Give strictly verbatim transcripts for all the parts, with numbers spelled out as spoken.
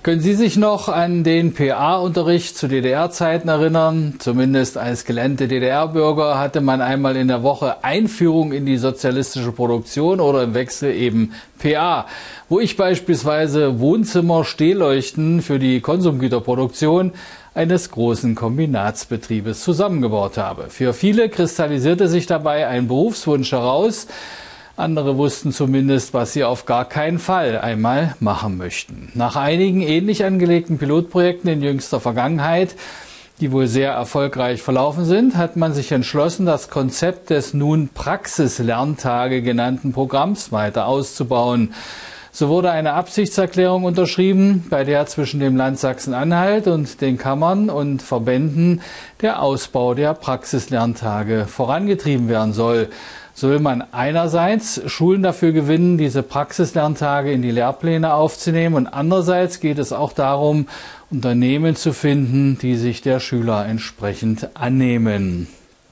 Können Sie sich noch an den P A-Unterricht zu D D R-Zeiten erinnern? Zumindest als gelernte D D R-Bürger hatte man einmal in der Woche Einführung in die sozialistische Produktion oder im Wechsel eben P A, wo ich beispielsweise Wohnzimmer-Stehleuchten für die Konsumgüterproduktion eines großen Kombinatsbetriebes zusammengebaut habe. Für viele kristallisierte sich dabei ein Berufswunsch heraus. Andere wussten zumindest, was sie auf gar keinen Fall einmal machen möchten. Nach einigen ähnlich angelegten Pilotprojekten in jüngster Vergangenheit, die wohl sehr erfolgreich verlaufen sind, hat man sich entschlossen, das Konzept des nun Praxislerntage genannten Programms weiter auszubauen. So wurde eine Absichtserklärung unterschrieben, bei der zwischen dem Land Sachsen-Anhalt und den Kammern und Verbänden der Ausbau der Praxislerntage vorangetrieben werden soll. So will man einerseits Schulen dafür gewinnen, diese Praxislerntage in die Lehrpläne aufzunehmen, und andererseits geht es auch darum, Unternehmen zu finden, die sich der Schüler entsprechend annehmen.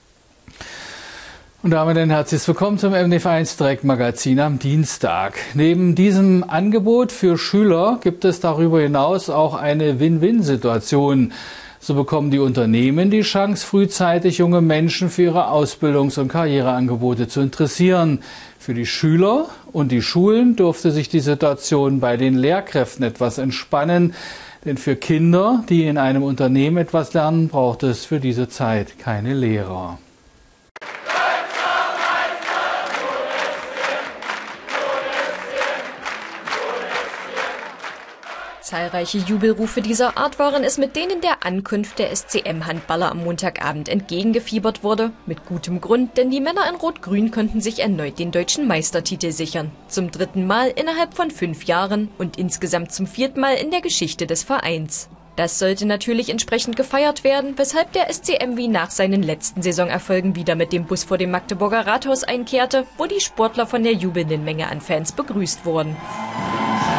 Und damit ein herzliches Willkommen zum M D V eins Direktmagazin am Dienstag. Neben diesem Angebot für Schüler gibt es darüber hinaus auch eine Win-Win-Situation. So bekommen die Unternehmen die Chance, frühzeitig junge Menschen für ihre Ausbildungs- und Karriereangebote zu interessieren. Für die Schüler und die Schulen dürfte sich die Situation bei den Lehrkräften etwas entspannen. Denn für Kinder, die in einem Unternehmen etwas lernen, braucht es für diese Zeit keine Lehrer. Zahlreiche Jubelrufe dieser Art waren es, mit denen der Ankunft der S C M-Handballer am Montagabend entgegengefiebert wurde. Mit gutem Grund, denn die Männer in Rot-Grün konnten sich erneut den deutschen Meistertitel sichern. Zum dritten Mal innerhalb von fünf Jahren und insgesamt zum vierten Mal in der Geschichte des Vereins. Das sollte natürlich entsprechend gefeiert werden, weshalb der S C M wie nach seinen letzten Saisonerfolgen wieder mit dem Bus vor dem Magdeburger Rathaus einkehrte, wo die Sportler von der jubelnden Menge an Fans begrüßt wurden.